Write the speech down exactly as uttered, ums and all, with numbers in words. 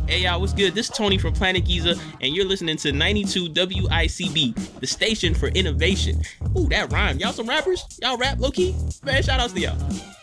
Hey y'all, what's good? This is Tony from Planet Giza, and you're listening to ninety-two W I C B, the station for innovation. Ooh, that rhymed. Y'all some rappers? Y'all rap low-key? Man, shout outs to y'all.